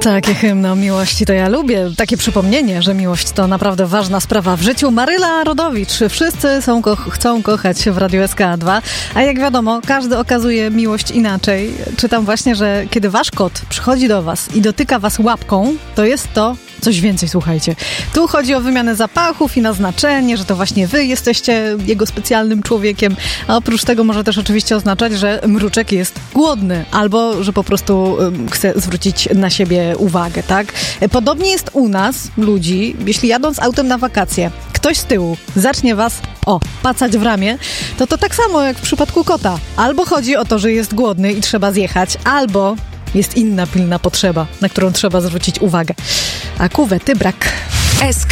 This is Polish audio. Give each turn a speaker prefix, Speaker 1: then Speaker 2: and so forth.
Speaker 1: Takie hymny o miłości to ja lubię. Takie przypomnienie, że miłość to naprawdę ważna sprawa w życiu. Maryla Rodowicz. Wszyscy chcą kochać w Radiu SK2. A jak wiadomo, każdy okazuje miłość inaczej. Czytam właśnie, że kiedy wasz kot przychodzi do was i dotyka was łapką, to jest to coś więcej, słuchajcie. Tu chodzi o wymianę zapachów i naznaczenie, że to właśnie wy jesteście jego specjalnym człowiekiem. A oprócz tego może też oczywiście oznaczać, że mruczek jest głodny albo, że po prostu chce zwrócić na siebie uwagę, tak? Podobnie jest u nas, ludzi, jeśli jadąc autem na wakacje, ktoś z tyłu zacznie was, pacać w ramię, to tak samo jak w przypadku kota. Albo chodzi o to, że jest głodny i trzeba zjechać, albo jest inna pilna potrzeba, na którą trzeba zwrócić uwagę. A kuwety brak.
Speaker 2: SK